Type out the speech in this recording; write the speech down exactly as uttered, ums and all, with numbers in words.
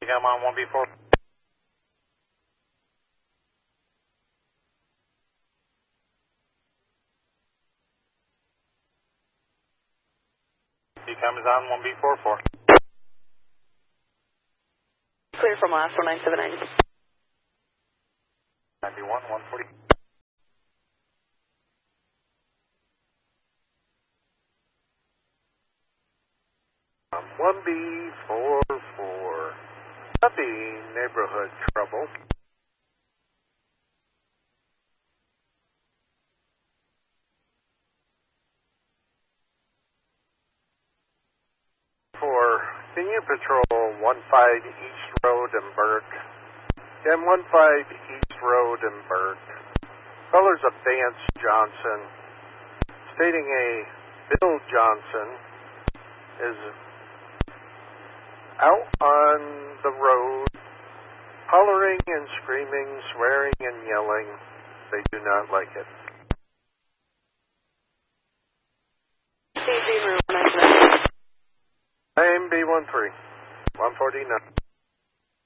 I'm on one B four. T C O M is on one B four four. Clear from last one nine seven nine. ninety-one, one forty. Um, one B four four. Copy, neighborhood trouble. For can you patrol one five East Road in Burke? And one five East Road in Burke. Colors of Vance Johnson, stating a Bill Johnson is out on the road, hollering and screaming, swearing and yelling. They do not like it. C Z room nine seven nine. I am B one three, one forty-nine.